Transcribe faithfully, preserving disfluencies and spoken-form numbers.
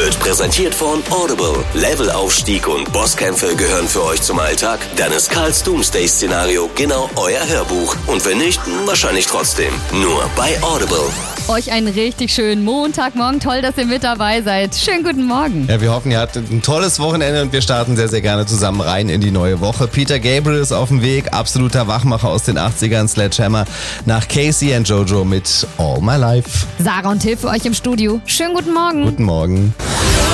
wird präsentiert von Audible. Levelaufstieg und Bosskämpfe gehören für euch zum Alltag? Dann ist Karls Doomsday-Szenario genau euer Hörbuch. Und wenn nicht, wahrscheinlich trotzdem. Nur bei Audible. Euch einen richtig schönen Montagmorgen. Toll, dass ihr mit dabei seid. Schönen guten Morgen. Ja, wir hoffen, ihr hattet ein tolles Wochenende und wir starten sehr, sehr gerne zusammen rein in die neue Woche. Peter Gabriel ist auf dem Weg, absoluter Wachmacher aus den achtzigern, Sledgehammer, nach Casey and Jojo mit All My Life. Sarah und Till für euch im Studio. Schönen guten Morgen. Guten Morgen.